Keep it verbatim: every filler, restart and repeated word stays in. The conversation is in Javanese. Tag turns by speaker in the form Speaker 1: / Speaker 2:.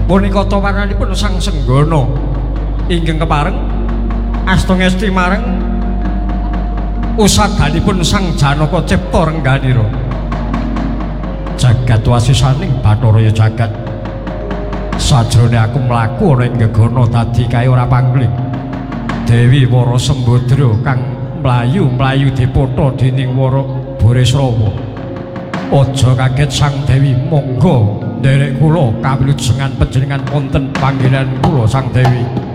Speaker 1: punika tawaranipun Sang Senggana inggih kepareng asta ngesti mareng usadanipun Sang Janaka cipta rengganira. Jagat wasisaning Bathara ya jagat. Sajrone aku mlaku ana ing gegana dadi kae ora pangling. Dewi Wara Sembadra kang mlayu-mlayu dipotho dening Wara Boresrawa. Aja kaget Sang Dewi, monggo nderek kula kawilujengan panjenengan wonten panggenan kula Sang Dewi.